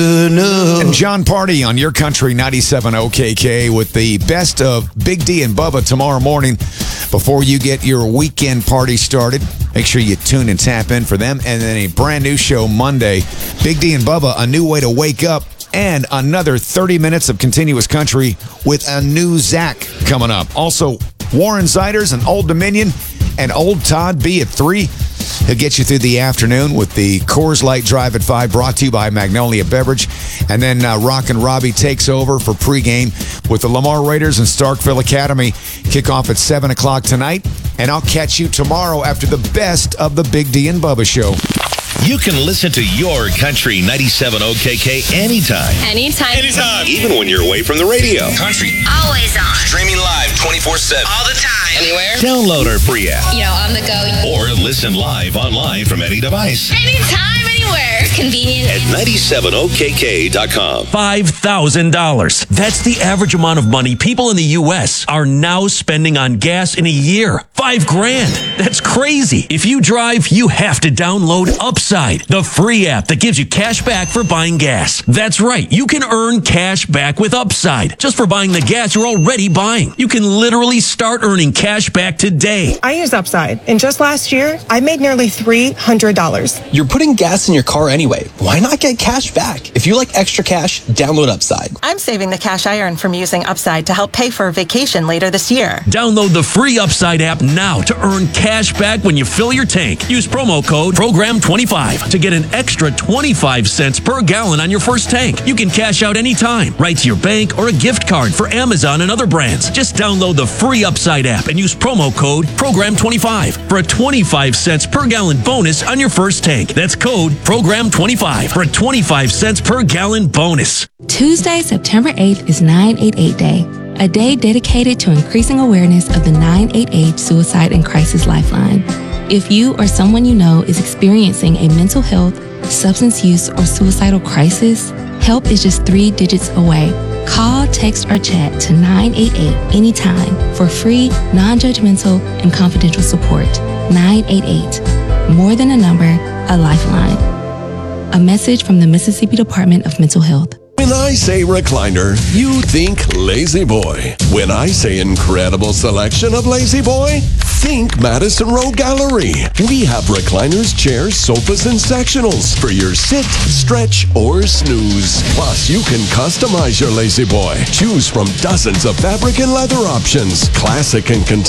And John Party on your country 97 OKK with the best of Big D and Bubba tomorrow morning before you get your weekend party started. Make sure you tune and tap in for them. And then a brand new show Monday, Big D and Bubba, a new way to wake up, and another 30 minutes of continuous country with a new Zach coming up. Also, Warren Ziders and Old Dominion and Old Todd B at 3. He'll get you through the afternoon with the Coors Light Drive at 5, brought to you by Magnolia Beverage. And then Rockin' Robbie takes over for pregame with the Lamar Raiders and Starkville Academy. Kickoff at 7 o'clock tonight. And I'll catch you tomorrow after the best of the Big D and Bubba show. You can listen to your country 97 OKK anytime. Anytime. Even when you're away from the radio. Country. Always on. Streaming live 24/7. All the time. Anywhere. Download our free app. On the go. Or listen live online from any device. Anytime, anywhere. Convenient. At 97okk.com. $5,000. That's the average amount of money people in the U.S. are now spending on gas in a year. $5,000. That's crazy. If you drive, you have to download Upside, the free app that gives you cash back for buying gas. That's right. You can earn cash back with Upside just for buying the gas you're already buying. You can literally start earning cash back today. I use Upside, and just last year, I made nearly $300. You're putting gas in your car anyway. Why not get cash back? If you like extra cash, download Upside. I'm saving the cash I earn from using Upside to help pay for a vacation later this year. Download the free Upside app now to earn cash back when you fill your tank. Use promo code PROGRAM25 to get an extra 25 cents per gallon on your first tank. You can cash out anytime, right to your bank or a gift card for Amazon and other brands. Just download the free Upside app and use promo code PROGRAM25 for a 25 cents per gallon bonus on your first tank. That's code PROGRAM25 for a 25 cents per gallon bonus. Tuesday, September 8th is 988 Day, a day dedicated to increasing awareness of the 988 Suicide and Crisis Lifeline. If you or someone you know is experiencing a mental health, substance use, or suicidal crisis, help is just 3 digits away. Call, text, or chat to 988 anytime for free, non-judgmental, and confidential support. 988. More than a number, a lifeline. A message from the Mississippi Department of Mental Health. When I say recliner, you think Lazy Boy. When I say incredible selection of Lazy Boy, think Madison Row Gallery. We have recliners, chairs, sofas, and sectionals for your sit, stretch, or snooze. Plus, you can customize your Lazy Boy. Choose from dozens of fabric and leather options, classic and contemporary.